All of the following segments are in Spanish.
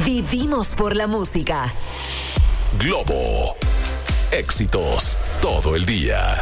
Vivimos por la música. Globo. Éxitos todo el día.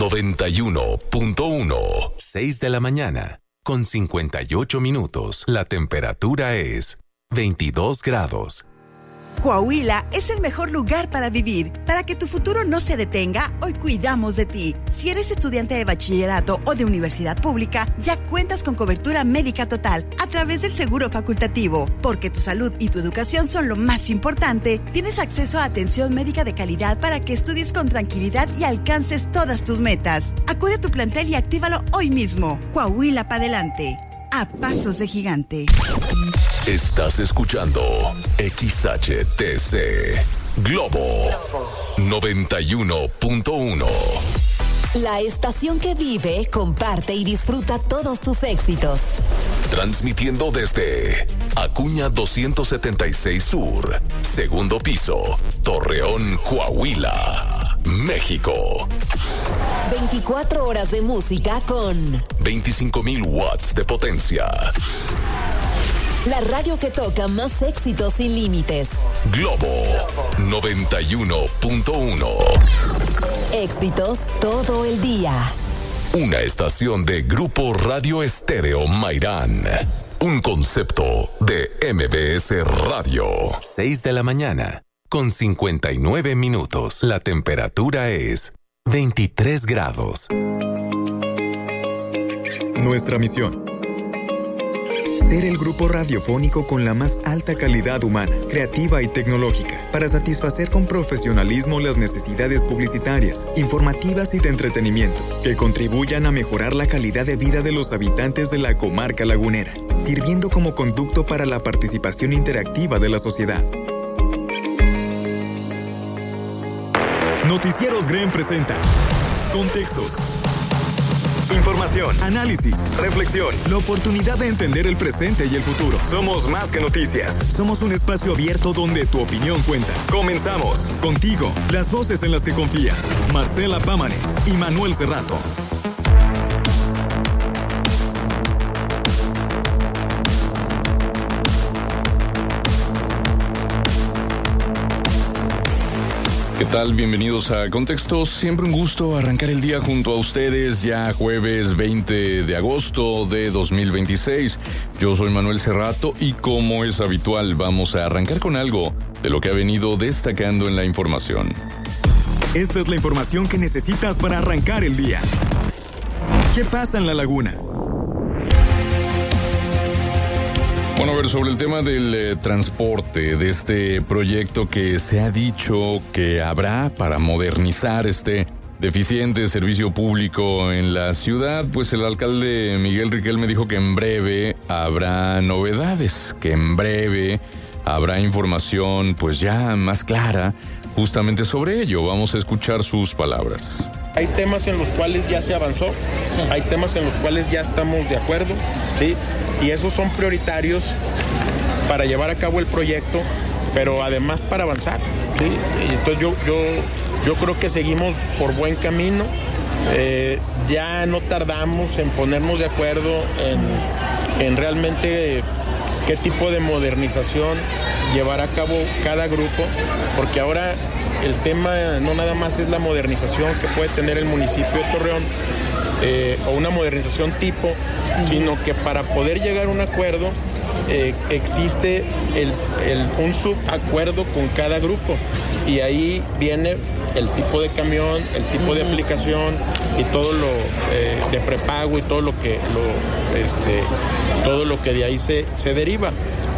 91.1. 6 de la mañana, con 58 minutos. La temperatura es 22 grados. Coahuila es el mejor lugar para vivir. Para que tu futuro no se detenga, hoy cuidamos de ti. Si eres estudiante de bachillerato o de universidad pública, ya cuentas con cobertura médica total a través del seguro facultativo. Porque tu salud y tu educación son lo más importante, tienes acceso a atención médica de calidad para que estudies con tranquilidad y alcances todas tus metas. Acude a tu plantel y actívalo hoy mismo. Coahuila para adelante. A pasos de gigante. Estás escuchando XHTC Globo 91.1. La estación que vive, comparte y disfruta todos tus éxitos. Transmitiendo desde Acuña 276 Sur, segundo piso, Torreón, Coahuila, México. 24 horas de música con 25,000 watts de potencia. La radio que toca más éxitos sin límites. Globo 91.1. Éxitos todo el día. Una estación de Grupo Radio Estéreo Mairán. Un concepto de MBS Radio. 6 de la mañana, con 59 minutos. La temperatura es 23 grados. Nuestra misión: ser el grupo radiofónico con la más alta calidad humana, creativa y tecnológica, para satisfacer con profesionalismo las necesidades publicitarias, informativas y de entretenimiento, que contribuyan a mejorar la calidad de vida de los habitantes de la comarca lagunera, sirviendo como conducto para la participación interactiva de la sociedad. Noticieros GREN presenta Contextos. Información, análisis, reflexión, la oportunidad de entender el presente y el futuro. Somos más que noticias. Somos un espacio abierto donde tu opinión cuenta. Comenzamos. Contigo, las voces en las que confías. Marcela Pámanes y Manuel Cerrato. ¿Qué tal? Bienvenidos a Contextos. Siempre un gusto arrancar el día junto a ustedes, ya jueves 20 de agosto de 2026. Yo soy Manuel Cerrato y como es habitual, vamos a arrancar con algo de lo que ha venido destacando en la información. Esta es la información que necesitas para arrancar el día. ¿Qué pasa en la laguna? Bueno, a ver, sobre el tema del transporte, de este proyecto que se ha dicho que habrá para modernizar este deficiente servicio público en la ciudad, pues el alcalde Miguel Riquelme dijo que en breve habrá novedades, que en breve habrá información pues ya más clara justamente sobre ello. Vamos a escuchar sus palabras. Hay temas en los cuales ya se avanzó, hay temas en los cuales ya estamos de acuerdo, ¿sí? Y esos son prioritarios para llevar a cabo el proyecto, pero además para avanzar, ¿sí? Y entonces yo creo que seguimos por buen camino. Ya no tardamos en ponernos de acuerdo en realmente qué tipo de modernización llevar a cabo cada grupo, porque ahora el tema no nada más es la modernización que puede tener el municipio de Torreón, o una modernización tipo, sino que para poder llegar a un acuerdo existe un subacuerdo con cada grupo, y ahí viene el tipo de camión, el tipo de aplicación y todo lo de prepago y todo lo que de ahí se deriva.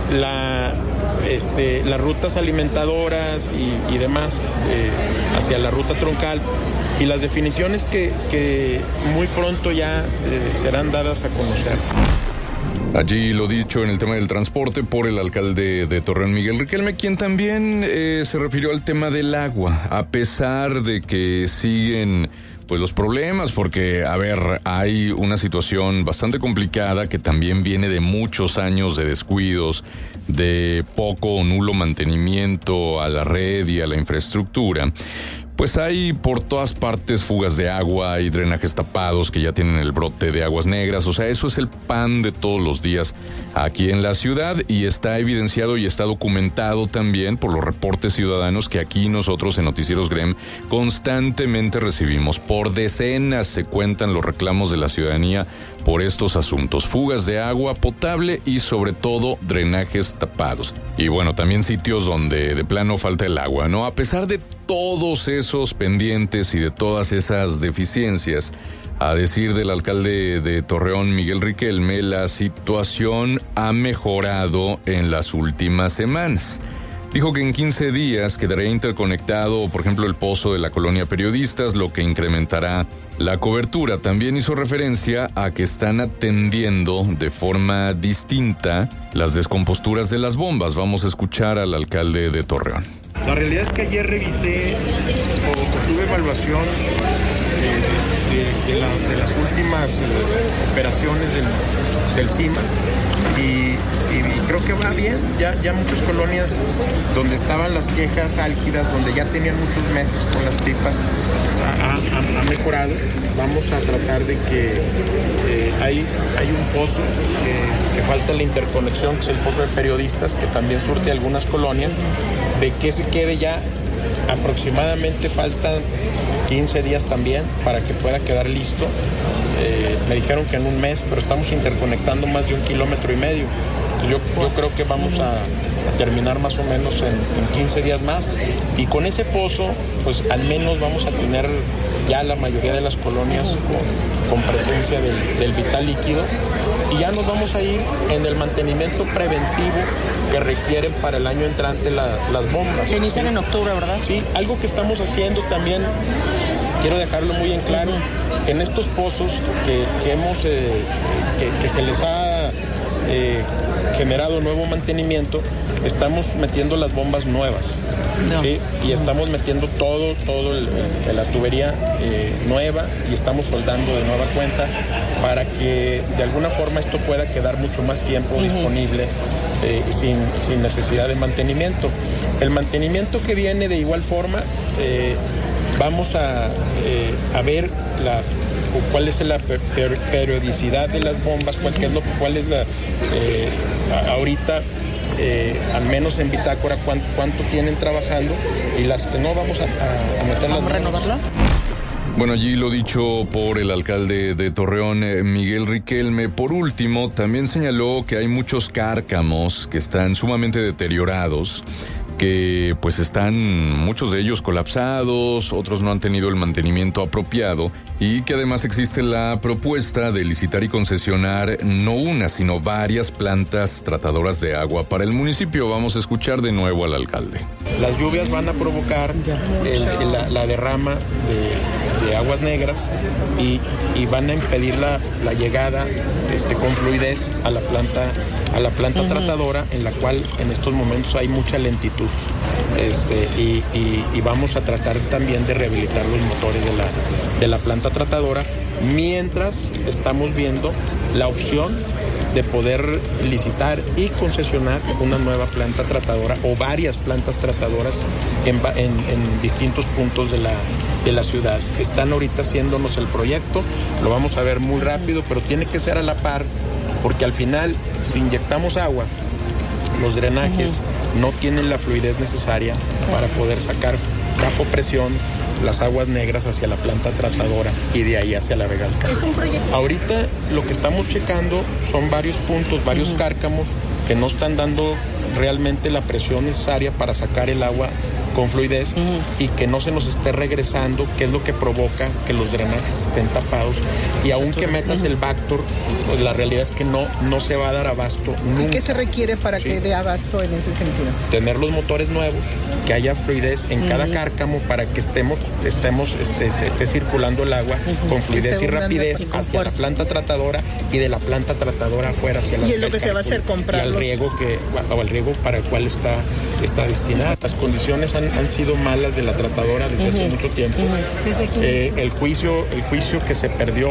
Las rutas alimentadoras y demás hacia la ruta troncal, y las definiciones que muy pronto ya serán dadas a conocer. Allí lo dicho en el tema del transporte por el alcalde de Torreón, Miguel Riquelme, quien también se refirió al tema del agua, a pesar de que siguen pues los problemas, porque, a ver, hay una situación bastante complicada que también viene de muchos años de descuidos, de poco o nulo mantenimiento a la red y a la infraestructura. Pues hay por todas partes fugas de agua y drenajes tapados que ya tienen el brote de aguas negras. O sea, eso es el pan de todos los días aquí en la ciudad y está evidenciado y está documentado también por los reportes ciudadanos que aquí nosotros en Noticieros GREM constantemente recibimos. Por decenas se cuentan los reclamos de la ciudadanía por estos asuntos. Fugas de agua potable y sobre todo drenajes tapados. Y bueno, también sitios donde de plano falta el agua, ¿no? A pesar de todos esos pendientes y de todas esas deficiencias, a decir del alcalde de Torreón, Miguel Riquelme, la situación ha mejorado en las últimas semanas. Dijo que en 15 días quedaría interconectado, por ejemplo, el pozo de la colonia Periodistas, lo que incrementará la cobertura. También hizo referencia a que están atendiendo de forma distinta las descomposturas de las bombas. Vamos a escuchar al alcalde de Torreón. La realidad es que ayer revisé o tuve evaluación de las últimas operaciones del CIMAS y creo que va bien. Ya muchas colonias donde estaban las quejas álgidas, donde ya tenían muchos meses con las pipas, ha mejorado. Vamos a tratar de que hay un pozo que falta la interconexión, que es el pozo de Periodistas, que también surte algunas colonias, de que se quede ya. Aproximadamente faltan 15 días también para que pueda quedar listo. Me dijeron que en un mes, pero estamos interconectando más de 1,5 kilómetros. Yo creo que vamos a terminar más o menos en 15 días más. Y con ese pozo, pues al menos vamos a tener ya la mayoría de las colonias con presencia del vital líquido. Y ya nos vamos a ir en el mantenimiento preventivo que requieren para el año entrante las bombas. Que inician en octubre, ¿verdad? Sí, algo que estamos haciendo también, quiero dejarlo muy en claro, en estos pozos que se les ha generado nuevo mantenimiento, estamos metiendo las bombas nuevas. No. ¿Sí? Y estamos metiendo todo la tubería nueva y estamos soldando de nueva cuenta para que de alguna forma esto pueda quedar mucho más tiempo disponible sin necesidad de mantenimiento. El mantenimiento que viene de igual forma, vamos a ver cuál es la periodicidad de las bombas, cuál es la ahorita. Al menos en bitácora cuánto tienen trabajando y las que no vamos a meterlas. ¿Vamos a renovarla? Bueno, allí lo dicho por el alcalde de Torreón, Miguel Riquelme. Por último, también señaló que hay muchos cárcamos que están sumamente deteriorados, que pues están muchos de ellos colapsados, otros no han tenido el mantenimiento apropiado y que además existe la propuesta de licitar y concesionar no una, sino varias plantas tratadoras de agua para el municipio. Vamos a escuchar de nuevo al alcalde. Las lluvias van a provocar la derrama de aguas negras y van a impedir la llegada con fluidez a la planta tratadora, en la cual en estos momentos hay mucha lentitud. Y vamos a tratar también de rehabilitar los motores de la planta tratadora, mientras estamos viendo la opción de poder licitar y concesionar una nueva planta tratadora o varias plantas tratadoras en distintos puntos de la ciudad. Están ahorita haciéndonos el proyecto, lo vamos a ver muy rápido, pero tiene que ser a la par, porque al final, si inyectamos agua, los drenajes no tienen la fluidez necesaria para poder sacar bajo presión las aguas negras hacia la planta tratadora y de ahí hacia la Vega del Carmen. ¿Es un proyecto? Ahorita lo que estamos checando son varios puntos, varios cárcamos que no están dando realmente la presión necesaria para sacar el agua con fluidez y que no se nos esté regresando, que es lo que provoca que los drenajes estén tapados. Y aunque metas el Vactor, pues la realidad es que no se va a dar abasto nunca. ¿Y qué se requiere para que dé abasto en ese sentido? Tener los motores nuevos, que haya fluidez en cada cárcamo para que esté circulando el agua con fluidez y rapidez hacia la planta tratadora y de la planta tratadora afuera hacia la. Y es lo que se va a hacer, comprarlo. Y al riego para el cual está destinada. Las condiciones han han sido malas de la tratadora desde hace mucho tiempo. El juicio que se perdió,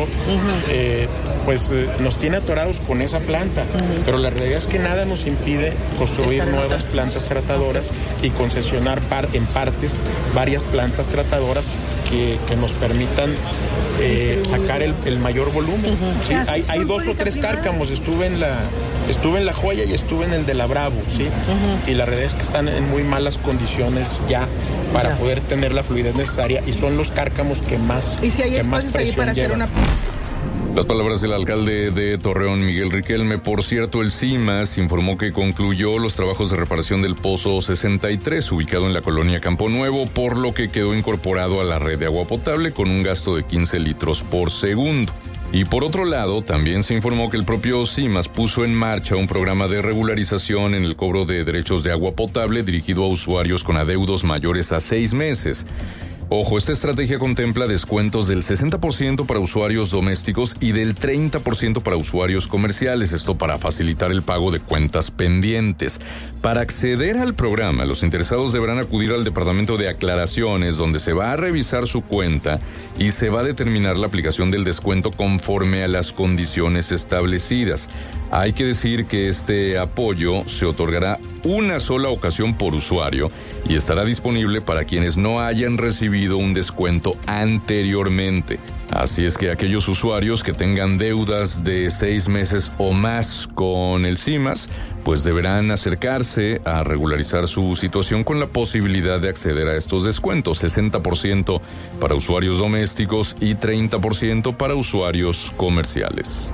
pues nos tiene atorados con esa planta, pero la realidad es que nada nos impide construir nuevas plantas tratadoras y concesionar en partes varias plantas tratadoras que nos permitan sacar el mayor volumen. ¿Sí? Hay 2 o 3 cárcamos. Estuve en la Joya y estuve en el de la Bravo, ¿sí? Y la realidad es que están en muy malas condiciones ya para poder tener la fluidez necesaria, y son los cárcamos que más ¿Y si hay espacios ahí para hacer una... Las palabras del alcalde de Torreón, Miguel Riquelme. Por cierto, el CIMAS informó que concluyó los trabajos de reparación del Pozo 63, ubicado en la colonia Campo Nuevo, por lo que quedó incorporado a la red de agua potable con un gasto de 15 litros por segundo. Y por otro lado, también se informó que el propio CIMAS puso en marcha un programa de regularización en el cobro de derechos de agua potable dirigido a usuarios con adeudos mayores a 6 meses. Ojo, esta estrategia contempla descuentos del 60% para usuarios domésticos y del 30% para usuarios comerciales, esto para facilitar el pago de cuentas pendientes. Para acceder al programa, los interesados deberán acudir al Departamento de Aclaraciones, donde se va a revisar su cuenta y se va a determinar la aplicación del descuento conforme a las condiciones establecidas. Hay que decir que este apoyo se otorgará una sola ocasión por usuario y estará disponible para quienes no hayan recibido un descuento anteriormente. Así es que aquellos usuarios que tengan deudas de 6 meses o más con el CIMAS, pues deberán acercarse a regularizar su situación con la posibilidad de acceder a estos descuentos, 60% para usuarios domésticos y 30% para usuarios comerciales.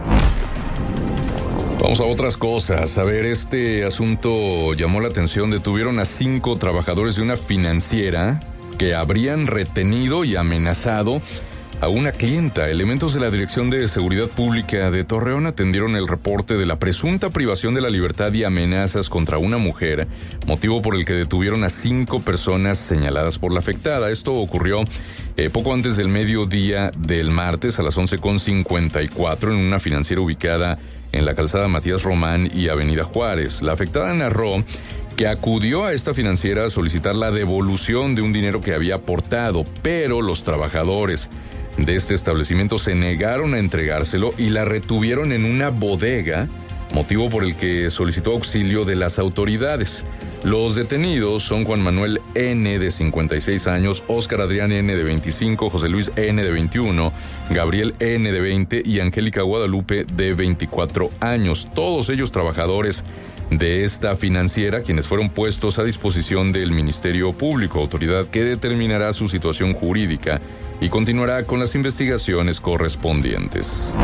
Vamos a otras cosas. A ver, este asunto llamó la atención. Detuvieron a 5 trabajadores de una financiera que habrían retenido y amenazado a una clienta. Elementos de la Dirección de Seguridad Pública de Torreón atendieron el reporte de la presunta privación de la libertad y amenazas contra una mujer, motivo por el que detuvieron a 5 personas señaladas por la afectada. Esto ocurrió poco antes del mediodía del martes a las 11:54 en una financiera ubicada en la calzada Matías Román y Avenida Juárez. La afectada narró que acudió a esta financiera a solicitar la devolución de un dinero que había aportado, pero los trabajadores de este establecimiento se negaron a entregárselo y la retuvieron en una bodega, motivo por el que solicitó auxilio de las autoridades. Los detenidos son Juan Manuel N., de 56 años, Óscar Adrián N., de 25, José Luis N., de 21, Gabriel N., de 20 y Angélica Guadalupe, de 24 años. Todos ellos trabajadores de esta financiera, quienes fueron puestos a disposición del Ministerio Público, autoridad que determinará su situación jurídica y continuará con las investigaciones correspondientes.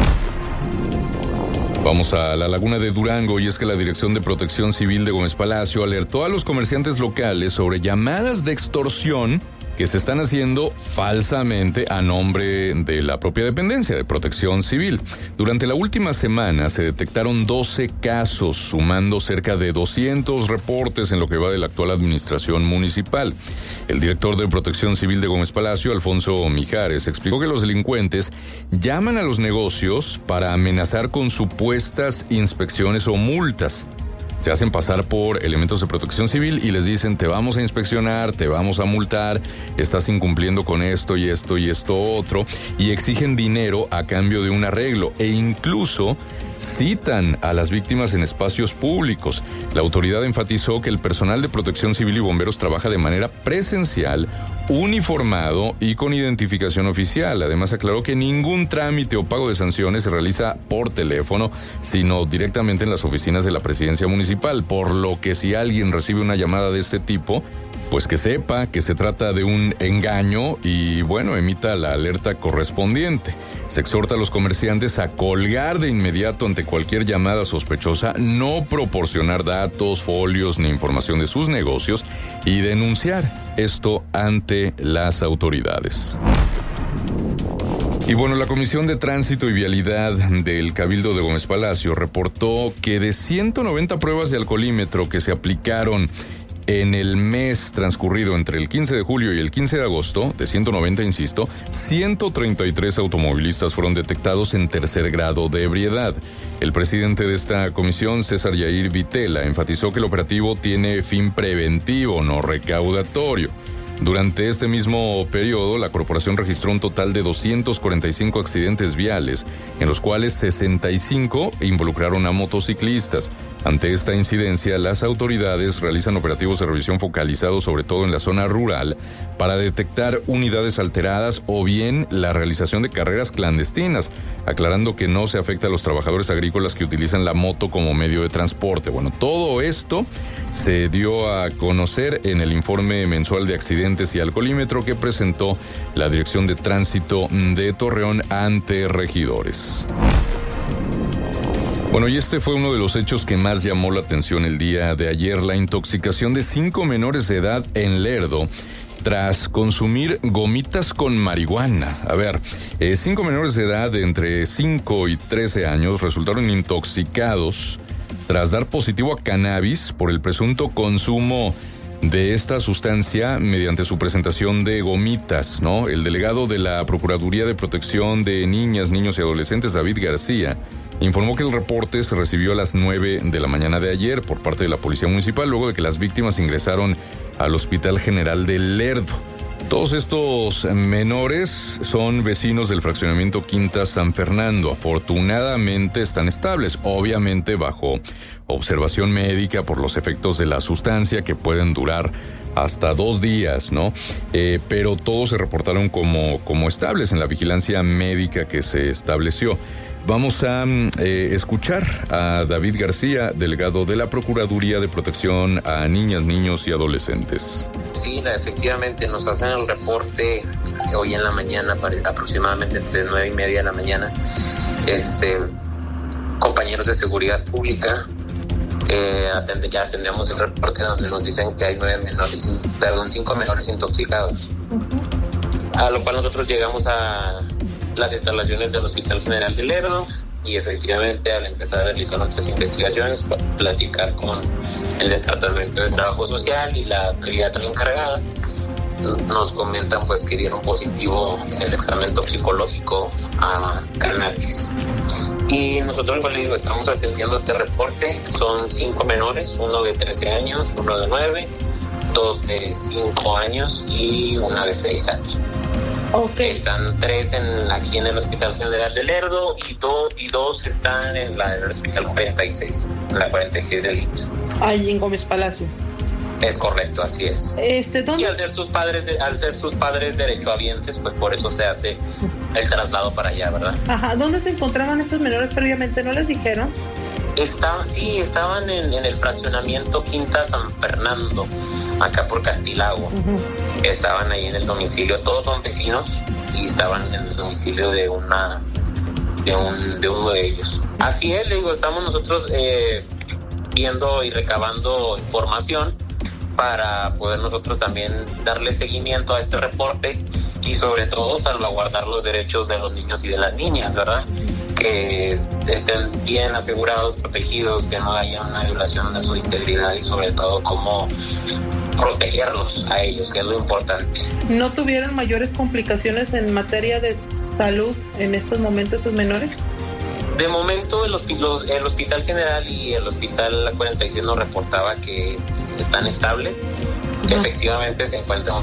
Vamos a la Laguna de Durango, y es que la Dirección de Protección Civil de Gómez Palacio alertó a los comerciantes locales sobre llamadas de extorsión que se están haciendo falsamente a nombre de la propia dependencia de Protección Civil. Durante la última semana se detectaron 12 casos, sumando cerca de 200 reportes en lo que va de la actual administración municipal. El director de Protección Civil de Gómez Palacio, Alfonso Mijares, explicó que los delincuentes llaman a los negocios para amenazar con supuestas inspecciones o multas. Se hacen pasar por elementos de Protección Civil y les dicen: te vamos a inspeccionar, te vamos a multar, estás incumpliendo con esto y esto y esto otro, y exigen dinero a cambio de un arreglo, e incluso citan a las víctimas en espacios públicos. La autoridad enfatizó que el personal de Protección Civil y bomberos trabaja de manera presencial, uniformado y con identificación oficial. Además, aclaró que ningún trámite o pago de sanciones se realiza por teléfono, sino directamente en las oficinas de la Presidencia Municipal, por lo que si alguien recibe una llamada de este tipo, pues que sepa que se trata de un engaño y, bueno, emita la alerta correspondiente. Se exhorta a los comerciantes a colgar de inmediato ante cualquier llamada sospechosa, no proporcionar datos, folios ni información de sus negocios y denunciar esto ante las autoridades. Y bueno, la Comisión de Tránsito y Vialidad del Cabildo de Gómez Palacio reportó que de 190 pruebas de alcoholímetro que se aplicaron en el mes transcurrido entre el 15 de julio y el 15 de agosto, de 190, insisto, 133 automovilistas fueron detectados en tercer grado de ebriedad. El presidente de esta comisión, César Yair Vitela, enfatizó que el operativo tiene fin preventivo, no recaudatorio. Durante este mismo periodo, la corporación registró un total de 245 accidentes viales, en los cuales 65 involucraron a motociclistas. Ante esta incidencia, las autoridades realizan operativos de revisión focalizados sobre todo en la zona rural para detectar unidades alteradas o bien la realización de carreras clandestinas, aclarando que no se afecta a los trabajadores agrícolas que utilizan la moto como medio de transporte. Bueno, todo esto se dio a conocer en el informe mensual de accidentes y alcoholímetro que presentó la Dirección de Tránsito de Torreón ante regidores. Bueno, y este fue uno de los hechos que más llamó la atención el día de ayer, la intoxicación de 5 menores de edad en Lerdo tras consumir gomitas con marihuana. A ver, 5 menores de edad de entre 5 y 13 años resultaron intoxicados tras dar positivo a cannabis por el presunto consumo de esta sustancia mediante su presentación de gomitas, ¿no? El delegado de la Procuraduría de Protección de Niñas, Niños y Adolescentes, David García, informó que el reporte se recibió a las 9 de la mañana de ayer por parte de la Policía Municipal, luego de que las víctimas ingresaron al Hospital General de Lerdo. Todos estos menores son vecinos del fraccionamiento Quinta San Fernando. Afortunadamente están estables, obviamente bajo observación médica por los efectos de la sustancia que pueden durar hasta 2 días, ¿no? Pero todos se reportaron como estables en la vigilancia médica que se estableció. Vamos a escuchar a David García, delegado de la Procuraduría de Protección a Niñas, Niños y Adolescentes. Sí, efectivamente nos hacen el reporte hoy en la mañana, aproximadamente entre 9:30 de la mañana. Compañeros de seguridad pública, ya atendemos el reporte donde nos dicen que hay 5 menores intoxicados. A lo cual nosotros llegamos a las instalaciones del Hospital General de Lerdo y efectivamente al empezar a realizar nuestras investigaciones, platicar con el Departamento de Trabajo Social y la pediatra encargada, nos comentan pues que dieron positivo en el examen toxicológico a cannabis. Y nosotros, pues, digo, estamos atendiendo este reporte. Son 5 menores, uno de 13 años, uno de 9, 2 de 5 años y una de 6 años. Okay. Están 3 aquí en el Hospital General de Lerdo y dos están en el Hospital 46, en la 46 del IMSS. Ahí en Gómez Palacio. Es correcto, así es. ¿Dónde? Y al ser sus padres derechohabientes, pues por eso se hace el traslado para allá, ¿verdad? Ajá, ¿dónde se encontraban estos menores previamente? ¿No les dijeron? Estaban en el fraccionamiento Quinta San Fernando, acá por Castilagua. Uh-huh. Estaban ahí en el domicilio, todos son vecinos y estaban en el domicilio de uno de ellos. Así es, le digo, estamos nosotros viendo y recabando información para poder nosotros también darle seguimiento a este reporte y sobre todo salvaguardar los derechos de los niños y de las niñas, ¿verdad? Que estén bien asegurados, protegidos, que no haya una violación de su integridad y sobre todo cómo protegerlos a ellos, que es lo importante. ¿No tuvieron mayores complicaciones en materia de salud en estos momentos sus menores? De momento el Hospital General y el Hospital 46 nos reportaba que están estables. Uh-huh. Efectivamente se encuentran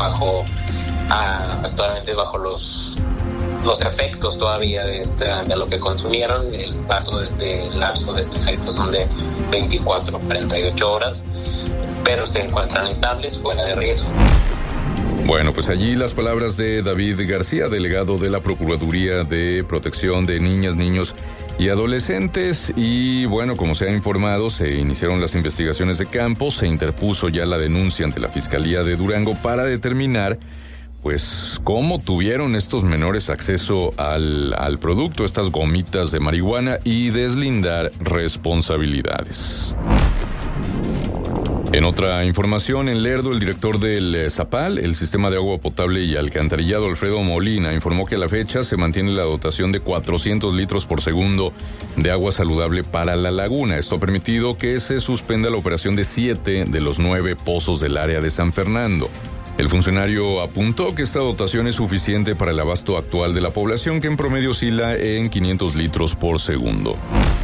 actualmente bajo los efectos todavía de lo que consumieron. El lapso de este efecto son de 24 a 48 horas, pero se encuentran estables, fuera de riesgo. Bueno, pues allí las palabras de David García, delegado de la Procuraduría de Protección de Niñas, Niños y Adolescentes. Y bueno, como se ha informado, se iniciaron las investigaciones de campo, se interpuso ya la denuncia ante la Fiscalía de Durango para determinar pues cómo tuvieron estos menores acceso al producto, estas gomitas de marihuana, y deslindar responsabilidades. En otra información, en Lerdo, el director del Zapal, el Sistema de Agua Potable y Alcantarillado, Alfredo Molina, informó que a la fecha se mantiene la dotación de 400 litros por segundo de agua saludable para la laguna. Esto ha permitido que se suspenda la operación de 7 de los 9 pozos del área de San Fernando. El funcionario apuntó que esta dotación es suficiente para el abasto actual de la población, que en promedio oscila en 500 litros por segundo.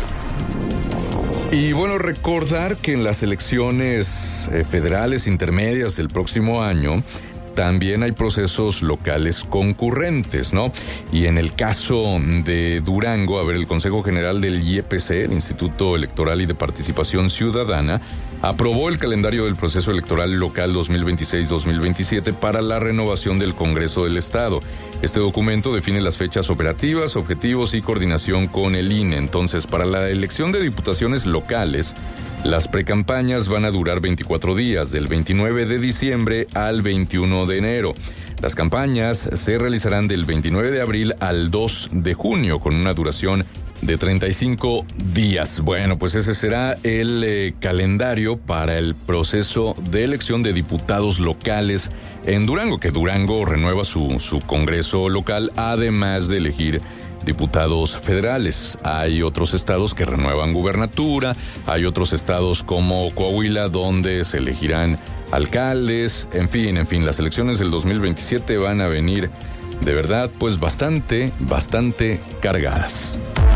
Y bueno, recordar que en las elecciones federales intermedias del próximo año también hay procesos locales concurrentes, ¿no? Y en el caso de Durango, el Consejo General del IEPC, el Instituto Electoral y de Participación Ciudadana, aprobó el calendario del proceso electoral local 2026-2027 para la renovación del Congreso del Estado. Este documento define las fechas operativas, objetivos y coordinación con el INE. Entonces, para la elección de diputaciones locales, las precampañas van a durar 24 días, del 29 de diciembre al 21 de enero. Las campañas se realizarán del 29 de abril al 2 de junio, con una duración de 35 días. Bueno, pues ese será el calendario para el proceso de elección de diputados locales en Durango, que Durango renueva su Congreso local, además de elegir diputados federales. Hay otros estados que renuevan gubernatura, hay otros estados como Coahuila donde se elegirán alcaldes, en fin, las elecciones del 2027 van a venir de verdad pues bastante cargadas.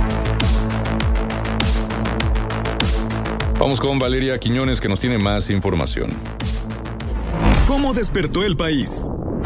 Vamos con Valeria Quiñones, que nos tiene más información. ¿Cómo despertó el país?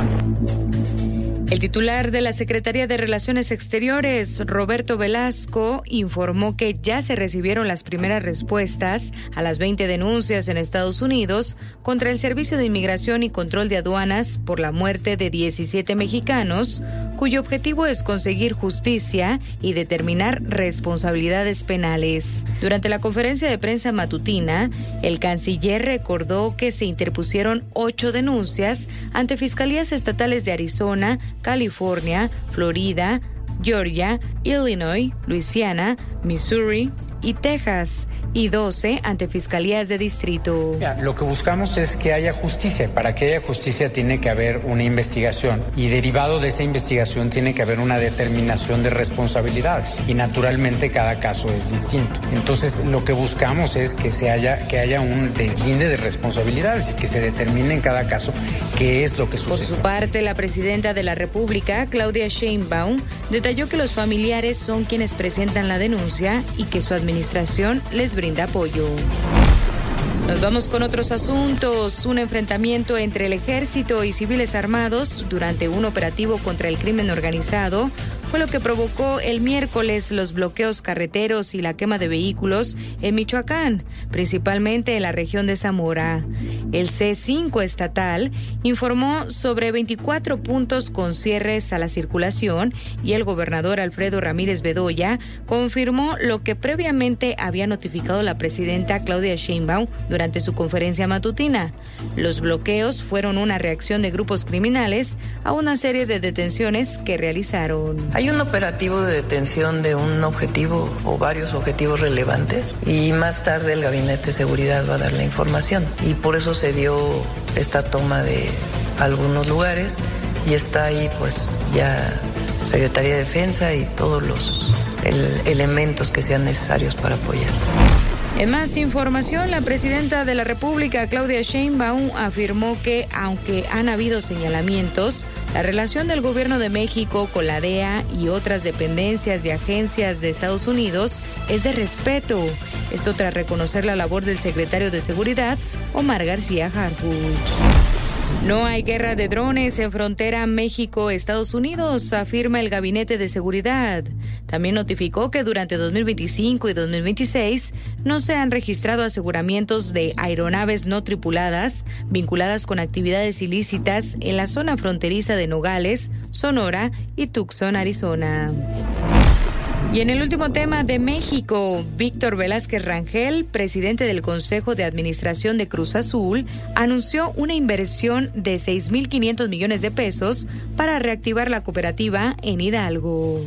El titular de la Secretaría de Relaciones Exteriores, Roberto Velasco, informó que ya se recibieron las primeras respuestas a las 20 denuncias en Estados Unidos contra el Servicio de Inmigración y Control de Aduanas por la muerte de 17 mexicanos, cuyo objetivo es conseguir justicia y determinar responsabilidades penales. Durante la conferencia de prensa matutina, el canciller recordó que se interpusieron 8 denuncias ante fiscalías estatales de Arizona, California, Florida, Georgia, Illinois, Luisiana, Missouri y Texas, y 12 ante fiscalías de distrito. Lo que buscamos es que haya justicia. Para que haya justicia tiene que haber una investigación y derivado de esa investigación tiene que haber una determinación de responsabilidades y naturalmente cada caso es distinto. Entonces lo que buscamos es que haya un deslinde de responsabilidades y que se determine en cada caso qué es lo que sucede. Por su parte, la presidenta de la República, Claudia Sheinbaum, detalló que los familiares son quienes presentan la denuncia y que su administración les brinda apoyo. Nos vamos con otros asuntos. Un enfrentamiento entre el ejército y civiles armados durante un operativo contra el crimen organizado fue lo que provocó el miércoles los bloqueos carreteros y la quema de vehículos en Michoacán, principalmente en la región de Zamora. El C5 estatal informó sobre 24 puntos con cierres a la circulación y el gobernador Alfredo Ramírez Bedoya confirmó lo que previamente había notificado la presidenta Claudia Sheinbaum durante su conferencia matutina. Los bloqueos fueron una reacción de grupos criminales a una serie de detenciones que realizaron. Hay un operativo de detención de un objetivo o varios objetivos relevantes y más tarde el Gabinete de Seguridad va a dar la información y por eso se dio esta toma de algunos lugares y está ahí pues ya Secretaría de Defensa y todos los elementos que sean necesarios para apoyar. En más información, la presidenta de la República, Claudia Sheinbaum, afirmó que, aunque han habido señalamientos, la relación del gobierno de México con la DEA y otras dependencias y agencias de Estados Unidos es de respeto. Esto tras reconocer la labor del secretario de Seguridad, Omar García Harfuch. No hay guerra de drones en frontera México-Estados Unidos, afirma el Gabinete de Seguridad. También notificó que durante 2025 y 2026 no se han registrado aseguramientos de aeronaves no tripuladas vinculadas con actividades ilícitas en la zona fronteriza de Nogales, Sonora y Tucson, Arizona. Y en el último tema de México, Víctor Velázquez Rangel, presidente del Consejo de Administración de Cruz Azul, anunció una inversión de 6.500 millones de pesos para reactivar la cooperativa en Hidalgo.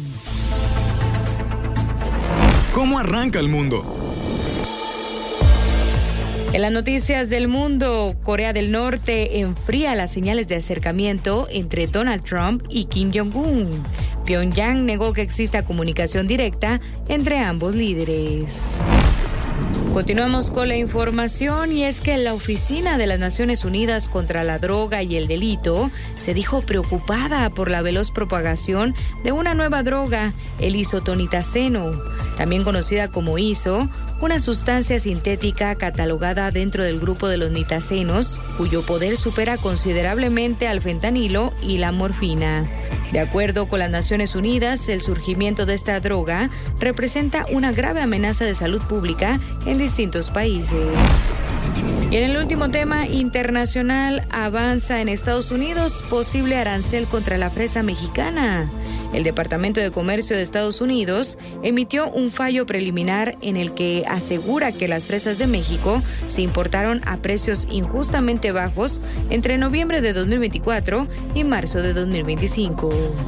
¿Cómo arranca el mundo? En las noticias del mundo, Corea del Norte enfría las señales de acercamiento entre Donald Trump y Kim Jong-un. Pyongyang negó que exista comunicación directa entre ambos líderes. Continuamos con la información y es que la Oficina de las Naciones Unidas contra la Droga y el Delito se dijo preocupada por la veloz propagación de una nueva droga, el isotonitaceno, también conocida como ISO, una sustancia sintética catalogada dentro del grupo de los nitacenos, cuyo poder supera considerablemente al fentanilo y la morfina. De acuerdo con las Naciones Unidas, el surgimiento de esta droga representa una grave amenaza de salud pública en distintos países. Y en el último tema internacional, avanza en Estados Unidos posible arancel contra la fresa mexicana. El Departamento de Comercio de Estados Unidos emitió un fallo preliminar en el que asegura que las fresas de México se importaron a precios injustamente bajos entre noviembre de 2024 y marzo de 2025.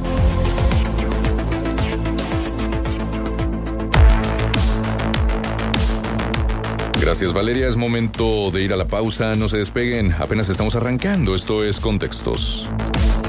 Gracias, Valeria. Es momento de ir a la pausa. No se despeguen. Apenas estamos arrancando. Esto es Contextos.